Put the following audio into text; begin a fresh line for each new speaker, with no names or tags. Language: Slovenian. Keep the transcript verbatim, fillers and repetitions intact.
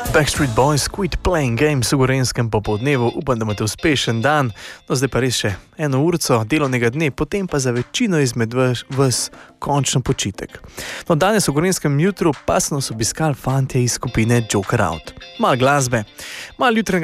Backstreet Boys Quit Playing Games v Gorenjskem popoldnevu, upam, da imate uspešen dan, no zdaj pa res še eno urco delovnega dne, potem pa za večino izmed vas, vas končno počitek. No danes v Gorenskem jutru pa so nas obiskali fantje iz skupine Joker Out. Malo glasbe, malo jutranjega